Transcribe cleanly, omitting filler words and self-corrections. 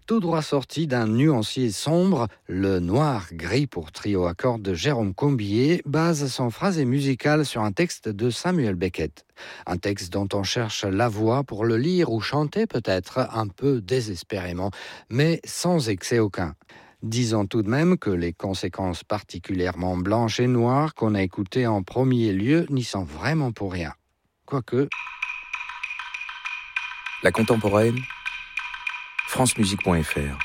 tout droit sorti d'un nuancier sombre, le noir-gris pour trio à cordes de Jérôme Combier base son phrasé musical sur un texte de Samuel Beckett. Un texte dont on cherche la voix pour le lire ou chanter peut-être un peu désespérément, mais sans excès aucun. Disons tout de même que les conséquences particulièrement blanches et noires qu'on a écoutées en premier lieu n'y sont vraiment pour rien. Quoique... La contemporaine, francemusique.fr